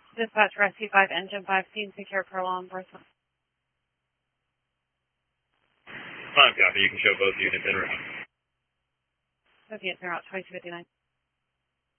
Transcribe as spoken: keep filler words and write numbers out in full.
Dispatch Rescue five, Engine five, scene secure per law enforcement. five copy, you can show both units in route. Both units in route, twenty-two fifty-nine.